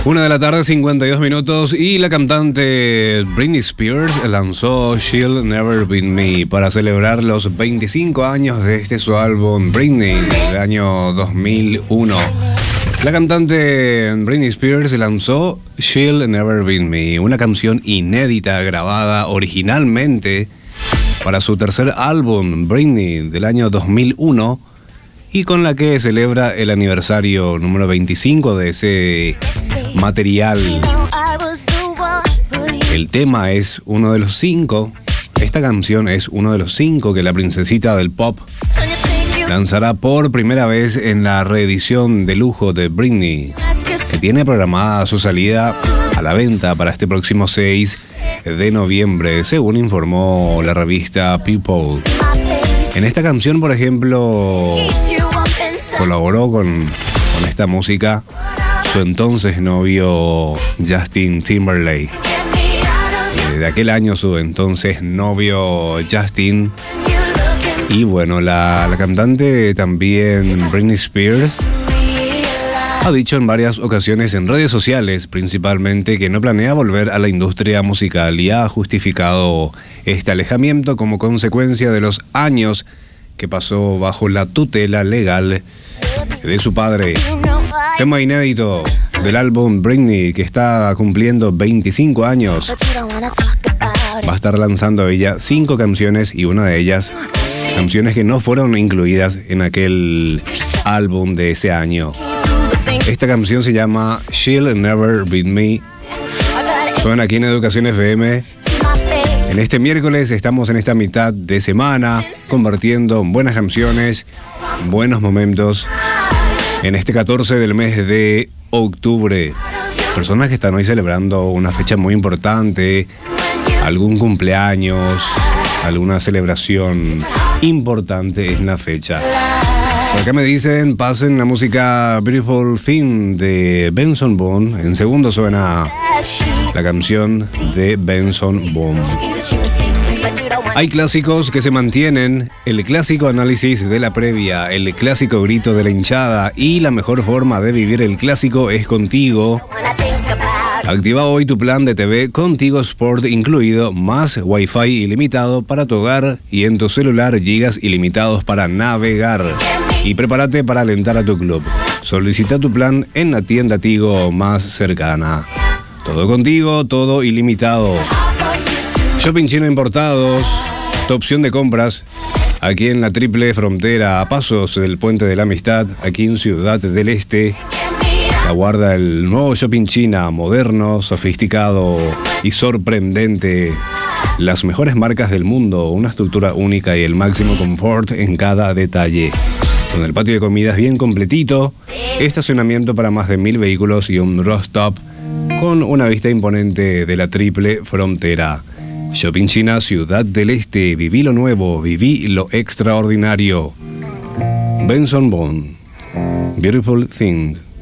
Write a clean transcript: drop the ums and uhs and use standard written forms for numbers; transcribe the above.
1:52 p.m. y la cantante Britney Spears lanzó She'll Never Be Me para celebrar los 25 años de su álbum Britney del año 2001. La cantante Britney Spears lanzó She'll Never Be Me, una canción inédita grabada originalmente para su tercer álbum Britney del año 2001 y con la que celebra el aniversario número 25 de ese material. El tema es uno de los 5. Esta canción es uno de los 5 que la princesita del pop lanzará por primera vez en la reedición de lujo de Britney, que tiene programada su salida a la venta para este próximo 6 de noviembre, según informó la revista People. En esta canción, por ejemplo, colaboró con esta música su entonces novio Justin Timberlake. De aquel año su entonces novio Justin. Y bueno, la cantante también Britney Spears ha dicho en varias ocasiones en redes sociales principalmente que no planea volver a la industria musical y ha justificado este alejamiento como consecuencia de los años que pasó bajo la tutela legal de su padre. Tema inédito del álbum Britney, que está cumpliendo 25 años. Va a estar lanzando ella 5 canciones y una de ellas canciones que no fueron incluidas en aquel álbum de ese año. Esta canción se llama She'll Never Be Me. Suena aquí en Educación FM. En este miércoles estamos en esta mitad de semana compartiendo buenas canciones, buenos momentos. En este 14 del mes de octubre, personas que están hoy celebrando una fecha muy importante, algún cumpleaños, alguna celebración importante en la fecha. Por acá me dicen, pasen la música Beautiful Thing de Benson Boone. En segundo suena la canción de Benson Boone. Hay clásicos que se mantienen, el clásico análisis de la previa, el clásico grito de la hinchada y la mejor forma de vivir el clásico es contigo. Activa hoy tu plan de TV Contigo Sport incluido, más Wi-Fi ilimitado para tu hogar y en tu celular gigas ilimitados para navegar. Y prepárate para alentar a tu club. Solicita tu plan en la tienda Tigo más cercana. Todo contigo, todo ilimitado. Shopping Chino Importados, tu opción de compras aquí en la Triple Frontera, a pasos del Puente de la Amistad, aquí en Ciudad del Este. Aguarda el nuevo Shopping China, moderno, sofisticado y sorprendente. Las mejores marcas del mundo, una estructura única y el máximo confort en cada detalle. Con el patio de comidas bien completito, estacionamiento para más de 1000 vehículos y un rooftop con una vista imponente de la Triple Frontera. Shopping China, Ciudad del Este, viví lo nuevo, viví lo extraordinario. Benson Boone, Beautiful Thing.